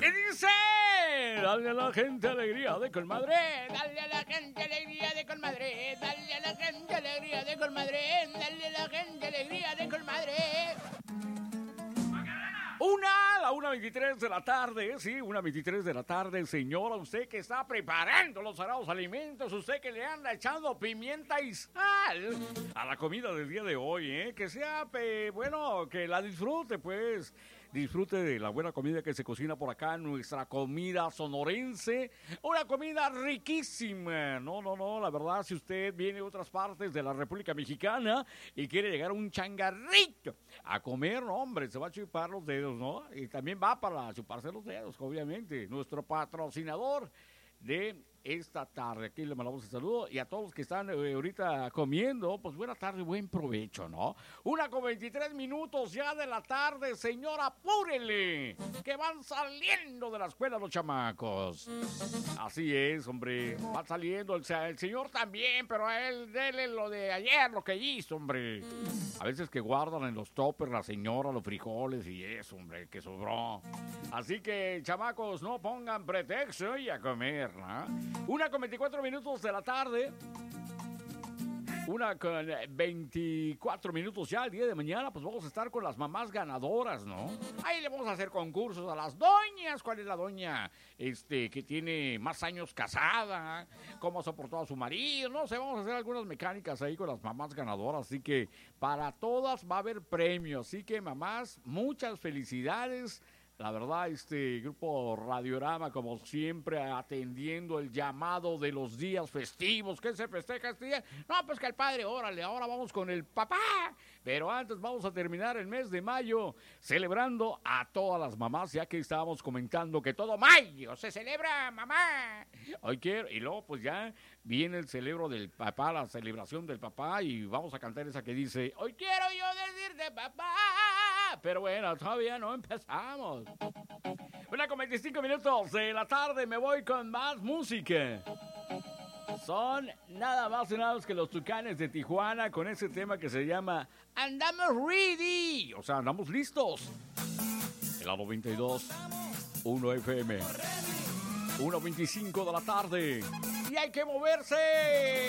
¿Qué dice? Dale a la gente alegría de Colmadre. Dale a la gente alegría de Colmadre. Dale a la gente alegría de Colmadre. Dale a la gente alegría de Colmadre. La 1:23 de la tarde, sí, 1:23 de la tarde, señora, usted que está preparando los sagrados alimentos, usted que le anda echando pimienta y sal a la comida del día de hoy, que sea, bueno, que la disfrute, pues. Disfrute de la buena comida que se cocina por acá, nuestra comida sonorense, una comida riquísima. No, la verdad, si usted viene de otras partes de la República Mexicana y quiere llegar a un changarrito a comer, no, hombre, se va a chupar los dedos, ¿no? Y también va para chuparse los dedos, obviamente, nuestro patrocinador de esta tarde. Aquí le mandamos un saludo y a todos los que están ahorita comiendo, pues buena tarde, buen provecho, ¿no? 1:23 ya de la tarde, señora, apúrele, que van saliendo de la escuela los chamacos. Así es, hombre, va saliendo, el señor también, pero a él, dele lo de ayer, lo que hizo, hombre. A veces que guardan en los toppers la señora los frijoles y eso, hombre, que sobró. Así que, chamacos, no pongan pretexto y a comer, ¿no? 1:24 de la tarde. 1:24 ya el día de mañana, pues vamos a estar con las mamás ganadoras, ¿no? Ahí le vamos a hacer concursos a las doñas. ¿Cuál es la doña que tiene más años casada? ¿Cómo ha soportado a su marido? No sé, vamos a hacer algunas mecánicas ahí con las mamás ganadoras. Así que para todas va a haber premios. Así que mamás, muchas felicidades. La verdad, grupo Radiorama, como siempre, atendiendo el llamado de los días festivos. ¿Qué se festeja este día? No, pues que el padre, órale, ahora vamos con el papá. Pero antes vamos a terminar el mes de mayo celebrando a todas las mamás, ya que estábamos comentando que todo mayo se celebra, mamá. Hoy quiero, y luego pues ya viene el celebro del papá, la celebración del papá, y vamos a cantar esa que dice, hoy quiero yo decirte papá. Pero bueno, todavía no empezamos. 1:25 de la tarde, me voy con más música. Son nada más y nada menos que los Tucanes de Tijuana con ese tema que se llama Andamos Ready. O sea, andamos listos. En la 92.1 FM. 1:25 de la tarde. Y hay que moverse.